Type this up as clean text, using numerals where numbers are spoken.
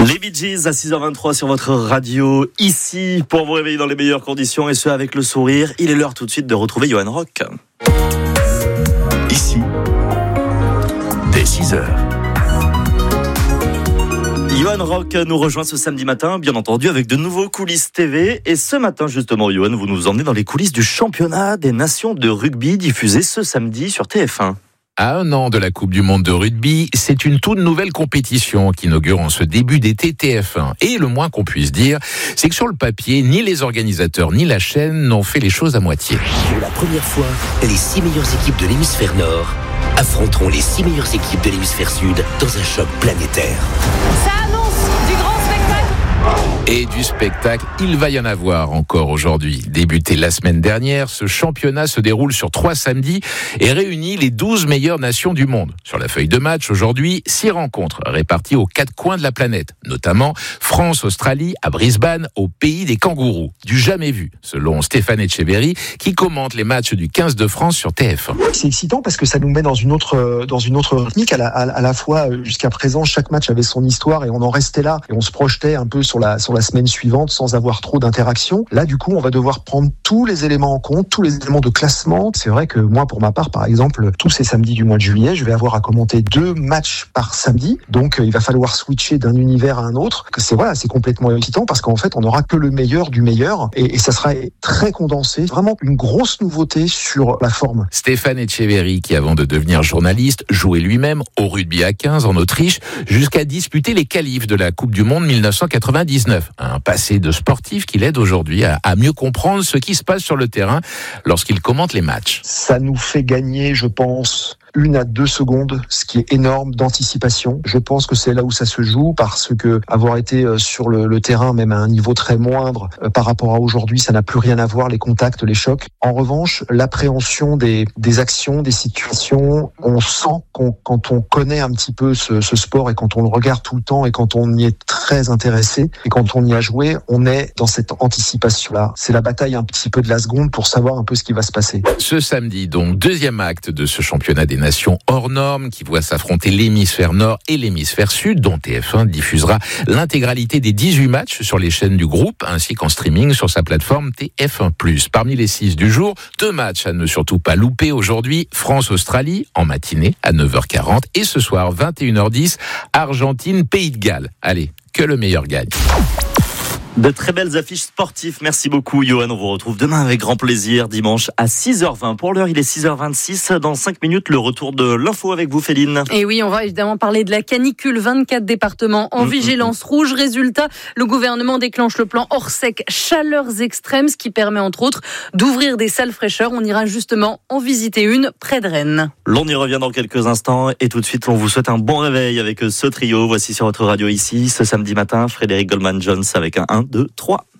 Les Bee Gees à 6h23 sur votre radio, ici, pour vous réveiller dans les meilleures conditions et ce avec le sourire. Il est l'heure tout de suite de retrouver Johan Rock. Ici, dès 6h. Johan Rock nous rejoint ce samedi matin, bien entendu, avec de nouveaux coulisses TV. Et ce matin, justement, Johan, vous nous emmenez dans les coulisses du championnat des nations de rugby diffusé ce samedi sur TF1. À un an de la Coupe du Monde de rugby, c'est une toute nouvelle compétition qui inaugure en ce début d'été TF1. Et le moins qu'on puisse dire, c'est que sur le papier, ni les organisateurs ni la chaîne n'ont fait les choses à moitié. Pour la première fois, les 6 meilleures équipes de l'hémisphère nord affronteront les 6 meilleures équipes de l'hémisphère sud dans un choc planétaire. Ça annonce du grand spectacle. Et du spectacle, il va y en avoir encore aujourd'hui. Débuté la semaine dernière, ce championnat se déroule sur 3 samedis et réunit les 12 meilleures nations du monde. Sur la feuille de match, aujourd'hui, 6 rencontres réparties aux 4 coins de la planète, notamment France-Australie à Brisbane, au pays des kangourous. Du jamais vu, selon Stéphane Etcheverry, qui commente les matchs du 15 de France sur TF1. C'est excitant parce que ça nous met dans une autre rythmique. À la fois, jusqu'à présent, chaque match avait son histoire et on en restait là et on se projetait un peu sur la semaine suivante sans avoir trop d'interaction. Là, du coup, on va devoir prendre tous les éléments en compte, tous les éléments de classement. C'est vrai que moi, pour ma part, par exemple, tous ces samedis du mois de juillet, je vais avoir à commenter 2 matchs par samedi. Donc, il va falloir switcher d'un univers à un autre. C'est complètement excitant parce qu'en fait, on n'aura que le meilleur du meilleur et ça sera très condensé. Vraiment une grosse nouveauté sur la forme. Stéphane Etcheverry, qui avant de devenir journaliste, jouait lui-même au rugby à 15 en Autriche, jusqu'à disputer les qualifs de la Coupe du Monde 1999. Un passé de sportif qui l'aide aujourd'hui à mieux comprendre ce qui se passe sur le terrain lorsqu'il commente les matchs. Ça nous fait gagner, je pense, 1 à 2 secondes, ce qui est énorme d'anticipation. Je pense que c'est là où ça se joue parce que avoir été sur le terrain, même à un niveau très moindre par rapport à aujourd'hui, ça n'a plus rien à voir, les contacts, les chocs. En revanche, l'appréhension des actions, des situations, on sent quand on connaît un petit peu ce sport et quand on le regarde tout le temps et quand on y est très intéressé et quand on y a joué, on est dans cette anticipation-là. C'est la bataille un petit peu de la seconde pour savoir un peu ce qui va se passer. Ce samedi, donc, 2e acte de ce championnat des nations hors normes qui voit s'affronter l'hémisphère nord et l'hémisphère sud, dont TF1 diffusera l'intégralité des 18 matchs sur les chaînes du groupe ainsi qu'en streaming sur sa plateforme TF1+. Parmi les 6 du jour, 2 matchs à ne surtout pas louper aujourd'hui. France-Australie en matinée à 9h40 et ce soir 21h10 Argentine-Pays de Galles. Allez, que le meilleur gagne. De très belles affiches sportives. Merci beaucoup, Johan. On vous retrouve demain avec grand plaisir, dimanche à 6h20. Pour l'heure, il est 6h26. Dans 5 minutes, le retour de l'info avec vous, Féline. Et oui, on va évidemment parler de la canicule. 24 départements en vigilance rouge. Résultat, le gouvernement déclenche le plan Orsec chaleurs extrêmes, ce qui permet entre autres d'ouvrir des salles fraîcheurs. On ira justement en visiter une près de Rennes. L'on y revient dans quelques instants. Et tout de suite, on vous souhaite un bon réveil avec ce trio. Voici sur votre radio ici, ce samedi matin, Frédéric Goldman-Jones avec un 1, 2, 3.